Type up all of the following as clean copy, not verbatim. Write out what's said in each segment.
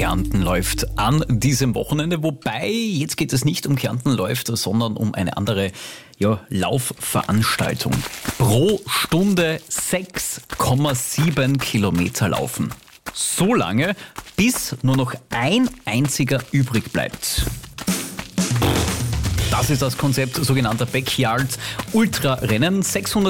Kärnten läuft an diesem Wochenende. Wobei, jetzt geht es nicht um Kärnten läuft, sondern um eine andere Laufveranstaltung. Pro Stunde 6,7 Kilometer laufen. So lange, bis nur noch ein einziger übrig bleibt. Das ist das Konzept sogenannter Backyard Ultra-Rennen.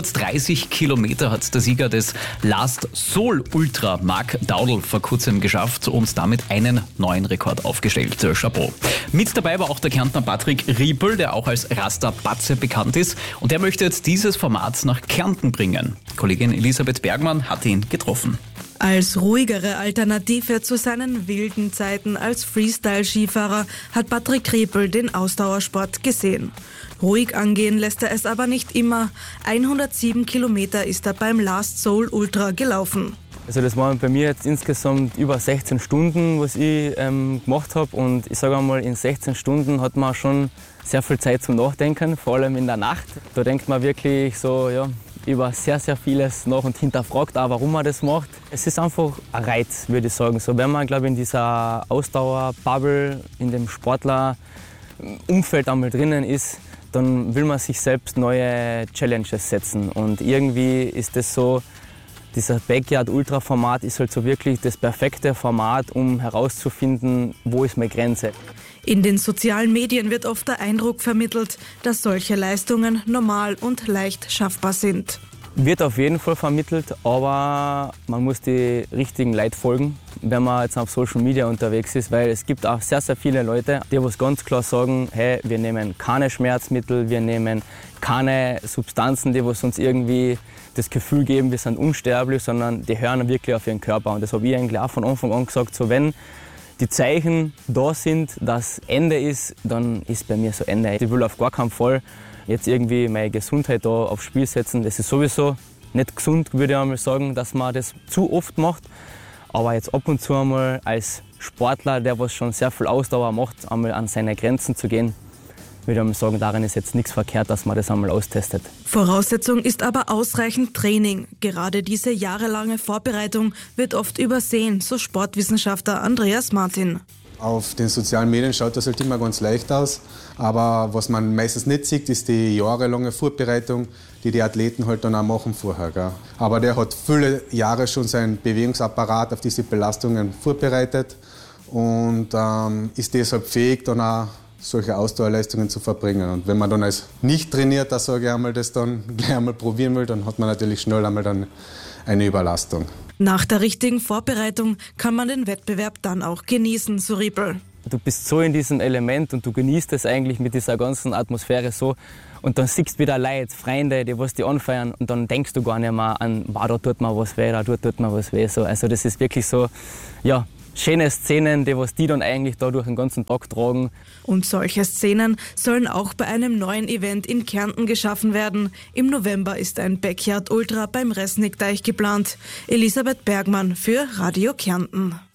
630 Kilometer hat der Sieger des Last Soul Ultra, Marc Daudl, vor kurzem geschafft und damit einen neuen Rekord aufgestellt. Chapeau. Mit dabei war auch der Kärntner Patrick Riepel, der auch als Rasta Batze bekannt ist. Und der möchte jetzt dieses Format nach Kärnten bringen. Kollegin Elisabeth Bergmann hat ihn getroffen. Als ruhigere Alternative zu seinen wilden Zeiten als Freestyle-Skifahrer hat Patrick Riepel den Ausdauersport gesehen. Ruhig angehen lässt er es aber nicht immer. 107 Kilometer ist er beim Last Soul Ultra gelaufen. Also das waren bei mir jetzt insgesamt über 16 Stunden, was ich gemacht habe. Und ich sage einmal, in 16 Stunden hat man schon sehr viel Zeit zum Nachdenken, vor allem in der Nacht. Da denkt man wirklich so, über sehr, sehr vieles nach und hinterfragt auch, warum man das macht. Es ist einfach ein Reiz, würde ich sagen. So, wenn man, glaube ich, in dieser Ausdauerbubble, in dem Sportlerumfeld einmal drinnen ist, dann will man sich selbst neue Challenges setzen. Und irgendwie ist das so, dieser Backyard-Ultra-Format ist halt so wirklich das perfekte Format, um herauszufinden, wo ist meine Grenze. In den sozialen Medien wird oft der Eindruck vermittelt, dass solche Leistungen normal und leicht schaffbar sind. Wird auf jeden Fall vermittelt, aber man muss die richtigen Leuten folgen, wenn man jetzt auf Social Media unterwegs ist, weil es gibt auch sehr, sehr viele Leute, die was ganz klar sagen, hey, wir nehmen keine Schmerzmittel, wir nehmen keine Substanzen, die was uns irgendwie das Gefühl geben, wir sind unsterblich, sondern die hören wirklich auf ihren Körper. Und das habe ich eigentlich auch von Anfang an gesagt, so wenn die Zeichen da sind, dass Ende ist, dann ist bei mir so Ende. Ich will auf gar keinen Fall jetzt irgendwie meine Gesundheit da aufs Spiel setzen. Das ist sowieso nicht gesund, würde ich einmal sagen, dass man das zu oft macht. Aber jetzt ab und zu einmal als Sportler, der was schon sehr viel Ausdauer macht, einmal an seine Grenzen zu gehen, würde ich einmal sagen, darin ist jetzt nichts verkehrt, dass man das einmal austestet. Voraussetzung ist aber ausreichend Training. Gerade diese jahrelange Vorbereitung wird oft übersehen, so Sportwissenschaftler Andreas Martin. Auf den sozialen Medien schaut das halt immer ganz leicht aus, aber was man meistens nicht sieht, ist die jahrelange Vorbereitung, die Athleten halt dann auch machen vorher. Gell. Aber der hat viele Jahre schon seinen Bewegungsapparat auf diese Belastungen vorbereitet und ist deshalb fähig, dann auch solche Ausdauerleistungen zu verbringen. Und wenn man dann als nicht trainiert, das sage ich einmal, das dann gleich einmal probieren will, dann hat man natürlich schnell einmal dann eine Überlastung. Nach der richtigen Vorbereitung kann man den Wettbewerb dann auch genießen, so Riepel. Du bist so in diesem Element und du genießt es eigentlich mit dieser ganzen Atmosphäre so. Und dann siehst du wieder Leute, Freunde, die was die anfeiern und dann denkst du gar nicht mehr an, da tut mir was weh, da tut mir was weh. So. Also das ist wirklich so, schöne Szenen, die was die dann eigentlich da durch den ganzen Tag tragen. Und solche Szenen sollen auch bei einem neuen Event in Kärnten geschaffen werden. Im November ist ein Backyard Ultra beim Resnickteich geplant. Elisabeth Bergmann für Radio Kärnten.